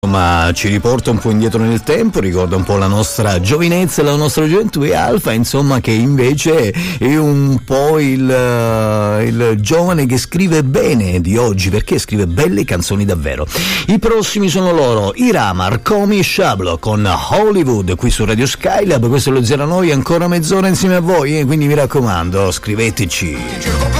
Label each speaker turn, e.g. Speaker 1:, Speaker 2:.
Speaker 1: Ma ci riporta un po' indietro nel tempo, ricorda un po' la nostra giovinezza e la nostra gioventù, e Alfa, insomma, che invece è un po' il giovane che scrive bene di oggi, perché scrive belle canzoni davvero. I prossimi sono loro, Iramar, Comi e Shablo con Hollywood qui su Radio Skylab. Questo è lo 09, ancora mezz'ora insieme a voi, quindi mi raccomando, scriveteci.